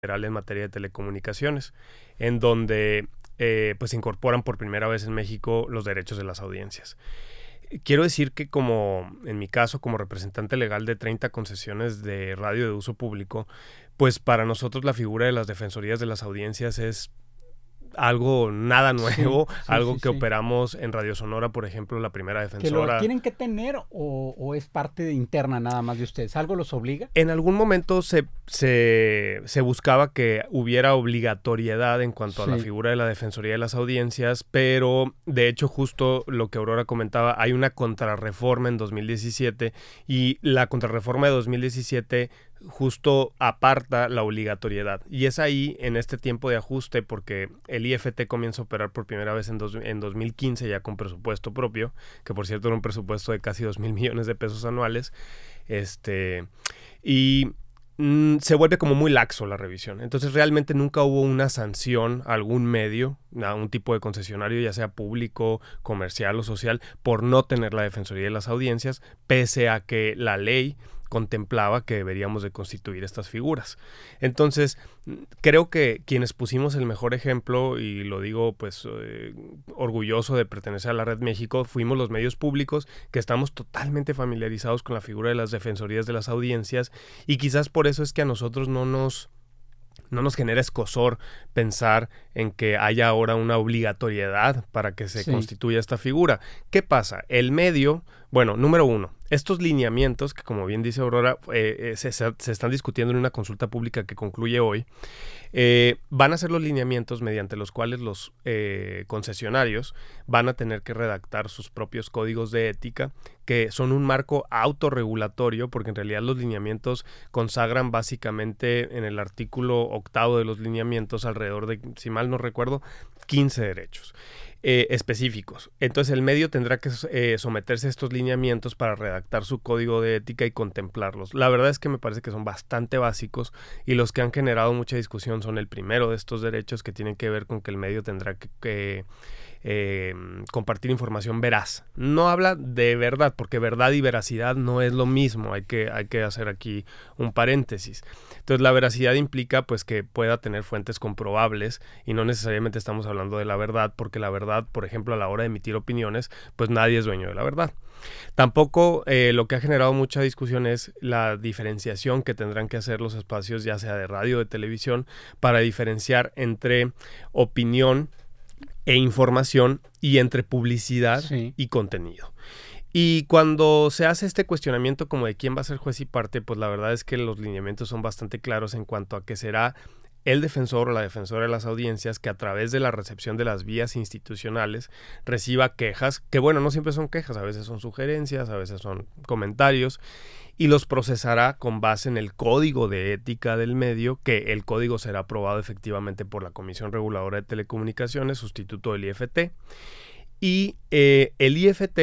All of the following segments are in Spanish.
Federal en materia de telecomunicaciones, en donde pues se incorporan por primera vez en México los derechos de las audiencias. Quiero decir que como en mi caso, como representante legal de 30 concesiones de radio de uso público, pues para nosotros la figura de las defensorías de las audiencias es algo nada nuevo, algo que operamos en Radio Sonora, por ejemplo, la primera defensora. ¿Que lo tienen que tener o es parte interna nada más de ustedes? ¿Algo los obliga? En algún momento se buscaba que hubiera obligatoriedad en cuanto a la figura de la Defensoría de las Audiencias, pero de hecho justo lo que Aurora comentaba, hay una contrarreforma en 2017 y la contrarreforma de 2017 justo aparta la obligatoriedad. Y es ahí, en este tiempo de ajuste, porque el IFT comienza a operar por primera vez en 2015 ya con presupuesto propio, que por cierto era un presupuesto de casi 2,000 millones de pesos anuales, y se vuelve como muy laxo la revisión. Entonces realmente nunca hubo una sanción a algún medio, a un tipo de concesionario, ya sea público, comercial o social, por no tener la Defensoría de las Audiencias, pese a que la ley contemplaba que deberíamos de constituir estas figuras. Entonces, creo que quienes pusimos el mejor ejemplo, y lo digo pues orgulloso de pertenecer a la Red México, fuimos los medios públicos que estamos totalmente familiarizados con la figura de las defensorías de las audiencias, y quizás por eso es que a nosotros no nos genera escozor pensar en que haya ahora una obligatoriedad para que se constituya esta figura. ¿Qué pasa? El medio, bueno, número uno, estos lineamientos que, como bien dice Aurora, se están discutiendo en una consulta pública que concluye hoy, van a ser los lineamientos mediante los cuales los concesionarios van a tener que redactar sus propios códigos de ética, que son un marco autorregulatorio, porque en realidad los lineamientos consagran básicamente en el artículo 8 de los lineamientos alrededor de, si mal no recuerdo, 15 derechos específicos. Entonces el medio tendrá que someterse a estos lineamientos para redactar su código de ética y contemplarlos. La verdad es que me parece que son bastante básicos, y los que han generado mucha discusión son el primero de estos derechos, que tienen que ver con que el medio tendrá que compartir información veraz. No habla de verdad, porque verdad y veracidad no es lo mismo. Hay que hacer aquí un paréntesis. Entonces la veracidad implica pues que pueda tener fuentes comprobables, y no necesariamente estamos hablando de la verdad, porque la verdad, por ejemplo, a la hora de emitir opiniones, pues nadie es dueño de la verdad. Tampoco lo que ha generado mucha discusión es la diferenciación que tendrán que hacer los espacios, ya sea de radio o de televisión, para diferenciar entre opinión e información y entre publicidad y contenido. Y cuando se hace este cuestionamiento como de quién va a ser juez y parte, pues la verdad es que los lineamientos son bastante claros en cuanto a que será el defensor o la defensora de las audiencias que, a través de la recepción de las vías institucionales, reciba quejas, que bueno, no siempre son quejas, a veces son sugerencias, a veces son comentarios, y los procesará con base en el código de ética del medio, que el código será aprobado efectivamente por la Comisión Reguladora de Telecomunicaciones, sustituto del IFT. Y el IFT,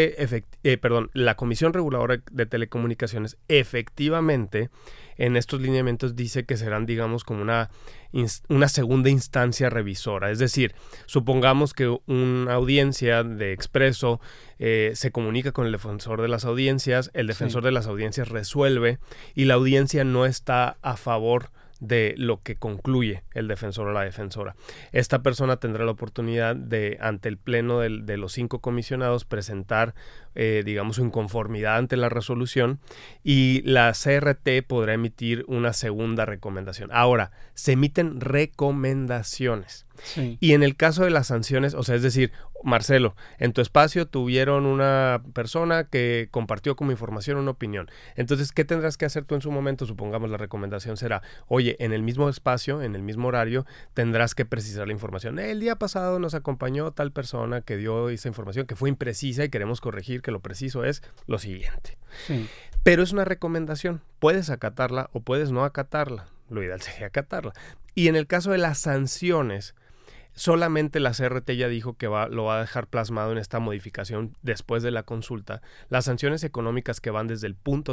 la Comisión Reguladora de Telecomunicaciones, efectivamente, en estos lineamientos dice que serán, digamos, como una segunda instancia revisora. Es decir, supongamos que una audiencia de Expreso se comunica con el defensor de las audiencias, el defensor de las audiencias resuelve, y la audiencia no está a favor de lo que concluye el defensor o la defensora. Esta persona tendrá la oportunidad de, ante el pleno de los 5 comisionados, presentar, digamos, su inconformidad ante la resolución, y la CRT podrá emitir una segunda recomendación. Ahora, se emiten recomendaciones. Y en el caso de las sanciones, o sea, es decir, Marcelo, en tu espacio tuvieron una persona que compartió como información una opinión. Entonces, ¿qué tendrás que hacer tú en su momento? Supongamos la recomendación será, oye, en el mismo espacio, en el mismo horario, tendrás que precisar la información. El día pasado nos acompañó tal persona que dio esa información que fue imprecisa y queremos corregir que lo preciso es lo siguiente. Pero es una recomendación. Puedes acatarla o puedes no acatarla. Lo ideal sería acatarla. Y en el caso de las sanciones, solamente la CRT ya dijo que lo va a dejar plasmado en esta modificación después de la consulta. Las sanciones económicas que van desde el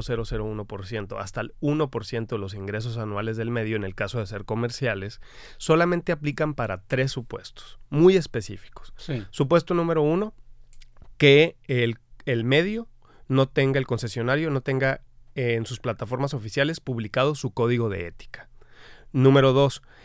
0.001% hasta el 1% de los ingresos anuales del medio, en el caso de ser comerciales, solamente aplican para 3 supuestos muy específicos. Supuesto número 1, que el medio no tenga, el concesionario no tenga en sus plataformas oficiales publicado su código de ética. Número 2,